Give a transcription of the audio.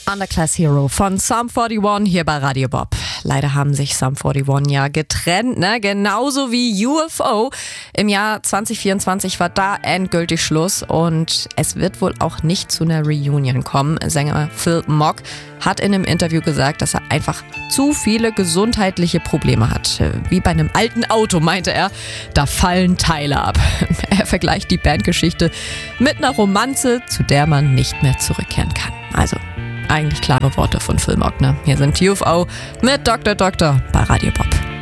Underclass Hero von Sum 41 hier bei Radio Bob. Leider haben sich Sum 41 ja getrennt, ne? Genauso wie UFO. Im Jahr 2024 war da endgültig Schluss und es wird wohl auch nicht zu einer Reunion kommen. Sänger Phil Mogg hat in einem Interview gesagt, dass er einfach zu viele gesundheitliche Probleme hat. Wie bei einem alten Auto, meinte er, da fallen Teile ab. Er vergleicht die Bandgeschichte mit einer Romanze, zu der man nicht mehr zurückkehren kann. Also eigentlich klare Worte von Phil Mogg, ne? Hier sind UFO mit Dr. Doktor bei Radio Bob.